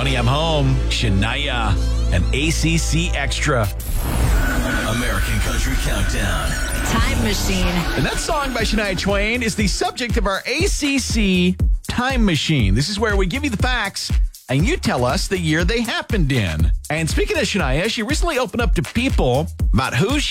Honey, I'm Home, Shania, and ACC Extra. American Country Countdown. Time Machine. And that song by Shania Twain is the subject of our ACC Time Machine. This is where we give you the facts and you tell us the year they happened in. And speaking of Shania, she recently opened up to people about who